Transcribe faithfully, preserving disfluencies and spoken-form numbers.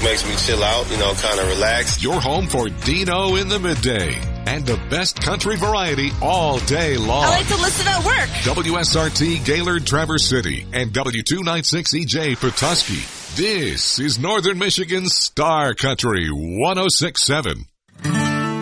makes me chill out, you know, kind of relax. You're home for Dino in the midday and the best country variety all day long. I like to listen at work. W S R T Gaylord Traverse City and W two ninety-six E J Petoskey. This is Northern Michigan's Star Country one oh six point seven.